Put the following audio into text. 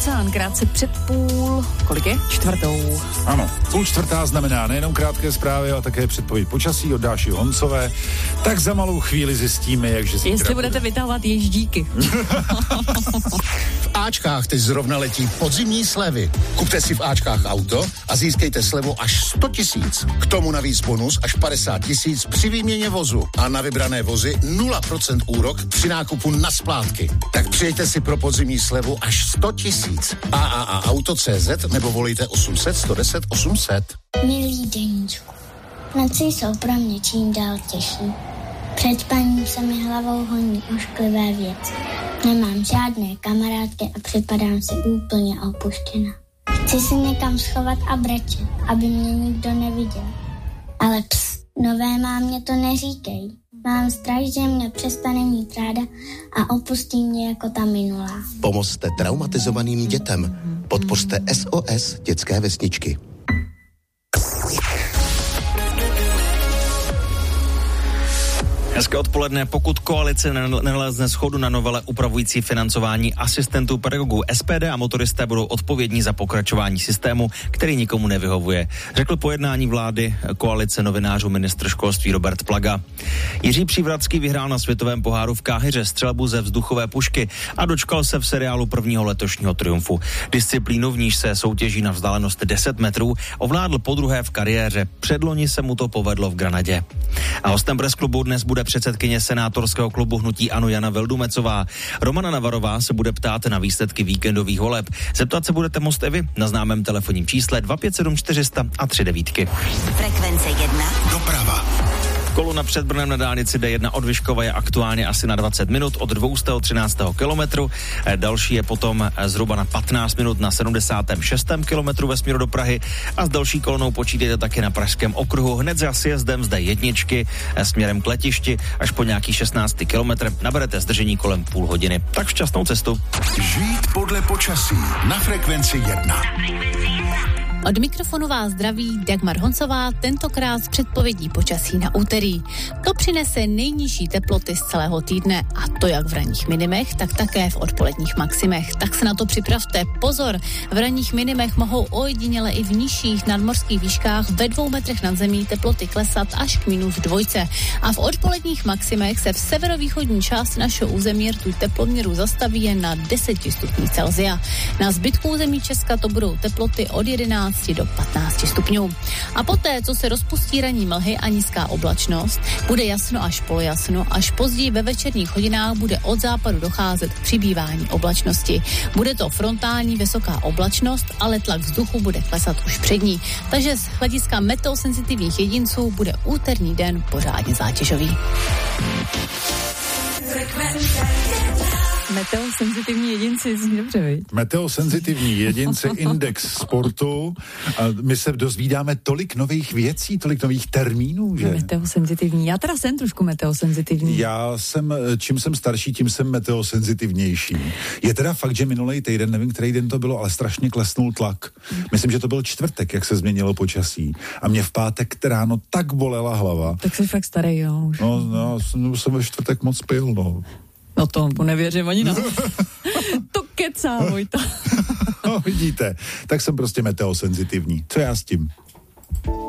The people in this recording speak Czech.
Krátce před půl, kolik je? 4:00. Ano, 3:30 znamená nejenom krátké zprávy, ale také předpověď počasí od Dáši Honcové. Tak za malou chvíli zjistíme, jakže zítra jestli budete vytahovat ježdíky. V Ačkách teď zrovna letí podzimní slevy. Kupte si v Ačkách auto a získejte slevu až 100 000. K tomu navíc bonus až 50 000 při výměně vozu. A na vybrané vozy 0% úrok při nákupu na splátky. Tak přijďte si pro podzimní slevu až 100 000. AAA-auto.cz nebo volejte 800 110 800. Milý Deníčku, noci jsou pro mě čím dál těžší. Před spaním se mi hlavou honí ošklivé věci. Nemám žádné kamarádky a připadám si úplně opuštěna. Chci si někam schovat a brečet, aby mě nikdo neviděl. Ale nové mámě to neříkej. Mám strach, že mě přestane mít ráda a opustí mě jako ta minulá. Pomozte traumatizovaným dětem. Podpořte SOS dětské vesničky. Hezké odpoledne. Pokud koalice nenalezne shodu na novele upravující financování asistentů pedagogů, SPD a motoristé budou odpovědní za pokračování systému, který nikomu nevyhovuje, řekl po jednání vlády koalice novinářů ministr školství Robert Plaga. Jiří Přívratský vyhrál na světovém poháru v Káhiře střelbu ze vzduchové pušky a dočkal se v seriálu prvního letošního triumfu. Disciplínu, v níž se soutěží na vzdálenost 10 metrů, ovládl podruhé v kariéře. Předloni se mu to povedlo v Granadě. A hostem Press Klubu dnes bude předsedkyně senátorského klubu hnutí ANO Jana Veldumecová. Romana Navarová se bude ptát na výsledky víkendových voleb. Zeptat se budete moct i vy na známém telefonním čísle 257 400 a 39. Frekvence 1. Doprava. Kolona před Brnem na dálnici D1 od Vyškova je aktuálně asi na 20 minut od 213. kilometru. Další je potom zhruba na 15 minut na 76. kilometru ve směru do Prahy a s další kolonou počítejte taky na Pražském okruhu hned za sjezdem z D1 směrem k letišti až po nějaký 16. kilometr. Naberete zdržení kolem půl hodiny. Tak šťastnou cestu. Žít podle počasí na Frekvenci 1. Od mikrofonu vás zdraví Dagmar Honcová, tentokrát s předpovědí počasí na úterý. To přinese nejnižší teploty z celého týdne, a to jak v ranních minimech, tak také v odpoledních maximech. Tak se na to připravte. Pozor, v ranních minimech mohou ojediněle i v nižších nadmořských výškách ve 2 metrech nad zemí teploty klesat až k -2. A v odpoledních maximech se v severovýchodní části našeho území rtuť teploměru zastaví jen na 10 stupních Celsia. Na zbytku území Česka to budou teploty od 11 do 15 stupňů. A poté, co se rozpustí ranní mlhy a nízká oblačnost, bude jasno až polojasno, až později ve večerních hodinách bude od západu docházet k přibývání oblačnosti. Bude to frontální vysoká oblačnost, ale tlak vzduchu bude klesat už před ní. Takže z hlediska meteosenzitivních jedinců bude úterní den pořádně zátěžový. Meteosenzitivní jedinci, zní dobře, viď? Meteosenzitivní jedinci, index sportu. A my se dozvídáme tolik nových věcí, tolik nových termínů, že? Meteosenzitivní. Já teda jsem trošku meteosenzitivní. Čím jsem starší, tím jsem meteosenzitivnější. Je teda fakt, že minulý týden, nevím, který den to bylo, ale strašně klesnul tlak. Myslím, že to byl čtvrtek, jak se změnilo počasí. A mě v pátek ráno tak bolela hlava. Tak jsi fakt starý, jo. Už. No, jsem ve čtvrtek moc pil, no. No to nevěřím ani na to kecá, Vojta. No, vidíte, tak jsem prostě meteosenzitivní. Co já s tím?